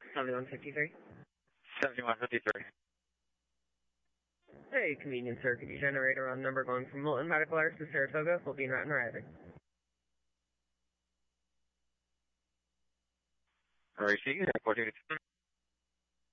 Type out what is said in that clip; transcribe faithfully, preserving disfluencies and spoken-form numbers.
seventy-one fifty-three. seventy-one fifty-three. Hey, convenience sir, could you generate a run number going from Molten Medical Arts to Saratoga? We'll be in route and arriving. Received, four two two.